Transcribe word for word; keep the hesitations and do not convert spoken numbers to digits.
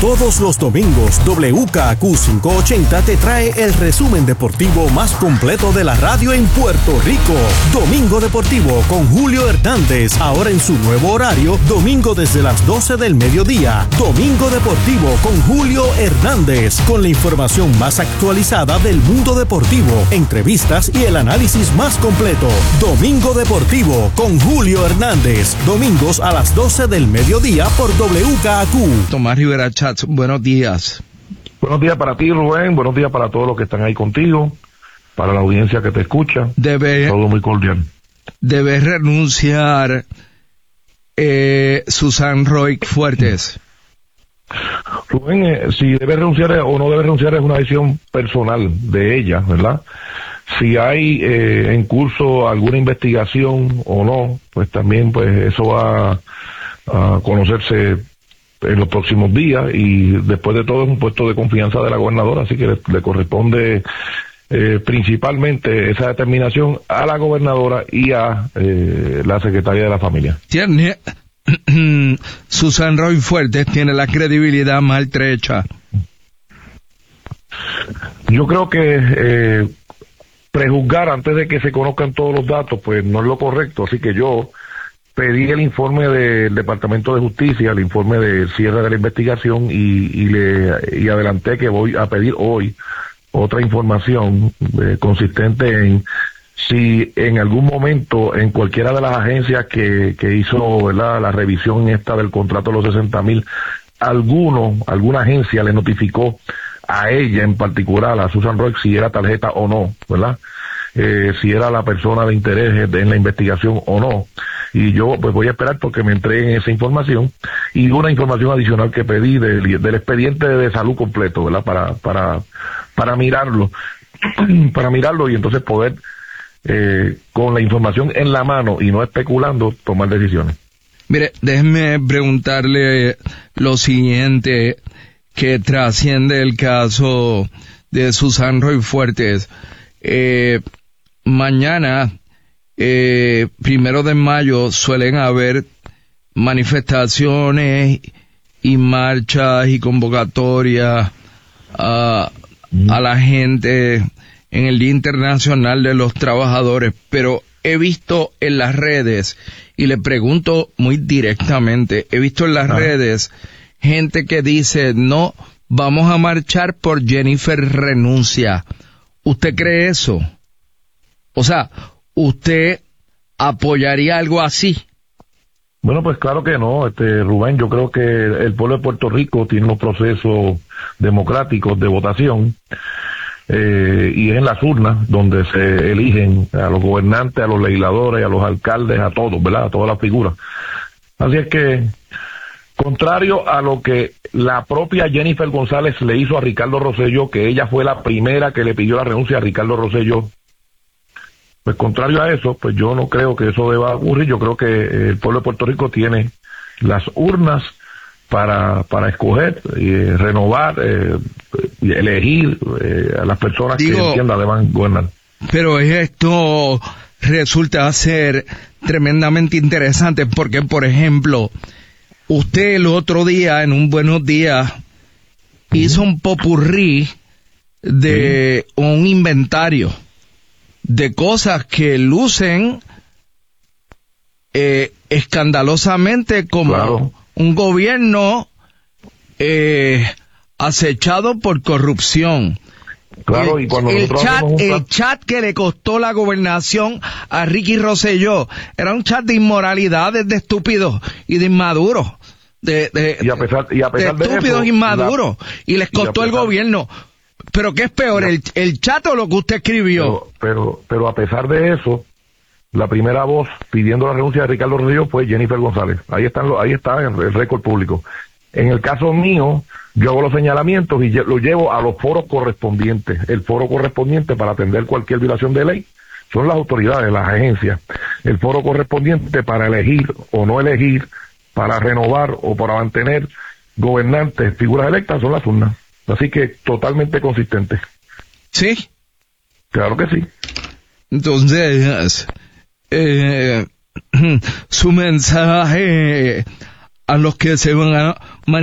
Todos los domingos, W K Q quinientos ochenta te trae el resumen deportivo más completo de la radio en Puerto Rico. Domingo Deportivo con Julio Hernández, ahora en su nuevo horario, domingo desde las doce del mediodía. Domingo Deportivo con Julio Hernández, con la información más actualizada del mundo deportivo, entrevistas y el análisis más completo. Domingo Deportivo con Julio Hernández, domingos a las doce del mediodía por W K Q. Tomás Rivera Chats, buenos días. Buenos días para ti, Rubén. Buenos días para todos los que están ahí contigo, para la audiencia que te escucha. Debe, todo muy cordial. Debe renunciar eh, Susan Roy Fuertes. Rubén, eh, si debe renunciar o no debe renunciar es una decisión personal de ella, ¿verdad? Si hay eh, en curso alguna investigación o no, pues también pues eso va a conocerse en los próximos días, y después de todo es un puesto de confianza de la gobernadora, así que le, le corresponde eh, principalmente esa determinación a la gobernadora y a eh, la secretaria de la familia. Tiene Susan Roy Fuertes tiene la credibilidad maltrecha. Yo creo que eh, prejuzgar antes de que se conozcan todos los datos pues no es lo correcto, así que yo pedí el informe del Departamento de Justicia, el informe del cierre de la investigación, y, y le y adelanté que voy a pedir hoy otra información eh, consistente en si en algún momento en cualquiera de las agencias que, que hizo, ¿verdad?, la revisión esta del contrato de los sesenta mil, alguno, alguna agencia le notificó a ella en particular, a Susan Roy, si era tarjeta o no, ¿verdad? Eh, si era la persona de interés en la investigación o no. Y yo pues voy a esperar porque me entreguen esa información y una información adicional que pedí del, del expediente de salud completo, ¿verdad? Para para para mirarlo, para mirarlo y entonces poder eh, con la información en la mano y no especulando tomar decisiones. Mire, déjeme preguntarle lo siguiente que trasciende el caso de Susan Roy Fuertes. Eh, mañana Eh, primero de mayo suelen haber manifestaciones y marchas y convocatorias a, a la gente en el Día Internacional de los Trabajadores, pero he visto en las redes, y le pregunto muy directamente, he visto en las ah. redes gente que dice, no, vamos a marchar por Jennifer renuncia. ¿Usted cree eso? O sea, ¿usted apoyaría algo así? Bueno, pues claro que no, este Rubén, yo creo que el pueblo de Puerto Rico tiene unos procesos democráticos de votación, eh, y es en las urnas donde se eligen a los gobernantes, a los legisladores, a los alcaldes, a todos, ¿verdad?, a todas las figuras. Así es que, contrario a lo que la propia Jennifer González le hizo a Ricardo Rosselló, que ella fue la primera que le pidió la renuncia a Ricardo Rosselló, pues contrario a eso, pues yo no creo que eso deba ocurrir. Yo creo que el pueblo de Puerto Rico tiene las urnas para para escoger, eh, renovar, eh, elegir eh, a las personas Digo, que entienda deban gobernar. Pero esto resulta ser tremendamente interesante porque, por ejemplo, usted el otro día, en un Buenos Días, hizo un popurrí de ¿Sí? un inventario de cosas que lucen eh, escandalosamente como claro. un gobierno eh, acechado por corrupción. Claro, el, y cuando el chat, un... el chat que le costó la gobernación a Ricky Rosselló era un chat de inmoralidades, de estúpidos y de inmaduros. De, de, y a pesar, y a pesar de estúpidos de eso, inmaduros. La... Y les costó y el gobierno. ¿Pero qué es peor, el, el chat o lo que usted escribió? Pero, pero, pero a pesar de eso, la primera voz pidiendo la renuncia de Ricardo Rosselló fue Jennifer González. Ahí están los, ahí está en el récord público. En el caso mío, yo hago los señalamientos y lo llevo a los foros correspondientes. El foro correspondiente para atender cualquier violación de ley son las autoridades, las agencias. El foro correspondiente para elegir o no elegir, para renovar o para mantener gobernantes, figuras electas, son las urnas. Así que totalmente consistente. ¿Sí? Claro que sí. Entonces, eh, su mensaje a los que se van a